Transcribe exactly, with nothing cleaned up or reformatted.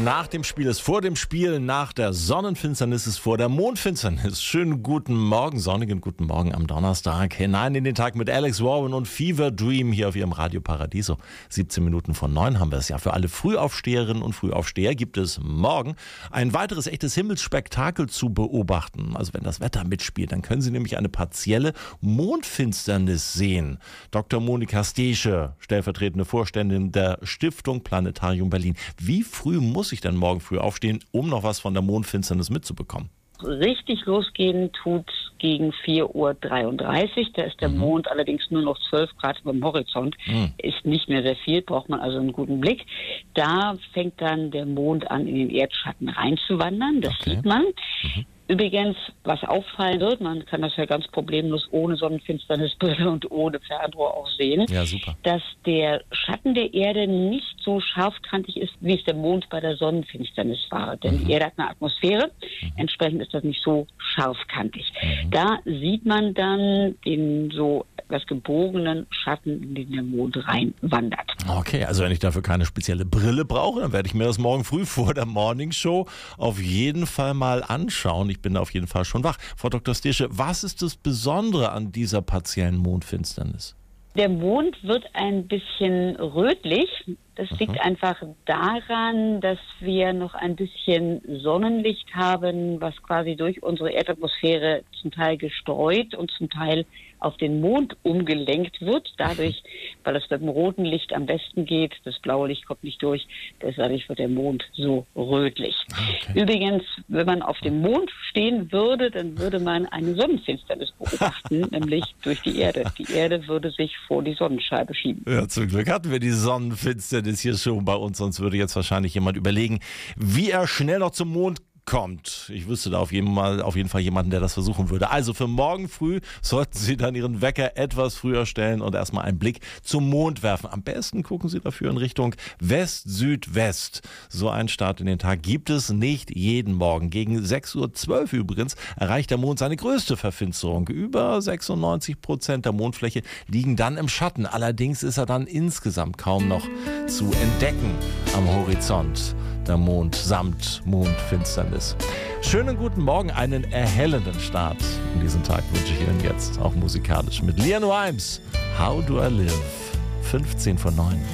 Nach dem Spiel ist vor dem Spiel, nach der Sonnenfinsternis ist vor der Mondfinsternis. Schönen guten Morgen, sonnigen guten Morgen am Donnerstag. Hinein in den Tag mit Alex Warren und Fever Dream hier auf Ihrem Radio Paradiso. siebzehn Minuten von neun haben wir es ja. Für alle Frühaufsteherinnen und Frühaufsteher gibt es morgen ein weiteres echtes Himmelsspektakel zu beobachten. Also wenn das Wetter mitspielt, dann können Sie nämlich eine partielle Mondfinsternis sehen. Doktor Monika Steesche, stellvertretende Vorständin der Stiftung Planetarium Berlin. Wie früh muss ich denn morgen früh aufstehen, um noch was von der Mondfinsternis mitzubekommen? Richtig losgehen tut gegen vier Uhr dreiunddreißig. Da ist der mhm. Mond allerdings nur noch zwölf Grad über dem Horizont. Mhm. Ist nicht mehr sehr viel, braucht man also einen guten Blick. Da fängt dann der Mond an, in den Erdschatten reinzuwandern. Das okay. sieht man. Mhm. Übrigens, was auffallen wird, man kann das ja ganz problemlos ohne Sonnenfinsternisbrille und ohne Fernrohr auch sehen, ja, super. dass der Schatten der Erde nicht so scharfkantig ist, wie es der Mond bei der Sonnenfinsternis war. Denn mhm. die Erde hat eine Atmosphäre, mhm. entsprechend ist das nicht so scharfkantig. Mhm. Da sieht man dann den so etwas gebogenen Schatten, in den der Mond reinwandert. Okay, also wenn ich dafür keine spezielle Brille brauche, dann werde ich mir das morgen früh vor der Morningshow auf jeden Fall mal anschauen. Ich bin da auf jeden Fall schon wach. Frau Doktor Steesche, was ist das Besondere an dieser partiellen Mondfinsternis? Der Mond wird ein bisschen rötlich. Das Aha. liegt einfach daran, dass wir noch ein bisschen Sonnenlicht haben, was quasi durch unsere Erdatmosphäre zum Teil gestreut und zum Teil auf den Mond umgelenkt wird. Dadurch, weil es mit dem roten Licht am besten geht, das blaue Licht kommt nicht durch, deshalb wird der Mond so rötlich. Okay. Übrigens, wenn man auf dem Mond stehen würde, dann würde man eine Sonnenfinsternis beobachten, nämlich durch die Erde. Die Erde würde sich vor die Sonnenscheibe schieben. Ja, zum Glück hatten wir die Sonnenfinsternis hier schon bei uns, sonst würde jetzt wahrscheinlich jemand überlegen, wie er schnell noch zum Mond kommt. Ich wüsste da auf jeden, Mal, auf jeden Fall jemanden, der das versuchen würde. Also für morgen früh sollten Sie dann Ihren Wecker etwas früher stellen und erstmal einen Blick zum Mond werfen. Am besten gucken Sie dafür in Richtung West-Südwest. So einen Start in den Tag gibt es nicht jeden Morgen. Gegen sechs Uhr zwölf übrigens erreicht der Mond seine größte Verfinsterung. Über sechsundneunzig Prozent der Mondfläche liegen dann im Schatten. Allerdings ist er dann insgesamt kaum noch zu entdecken am Horizont. Der Mond samt Mondfinsternis. Schönen guten Morgen, einen erhellenden Start in diesen Tag wünsche ich Ihnen jetzt, auch musikalisch, mit LeAnn Rimes. How do I live? fünfzehn vor neun.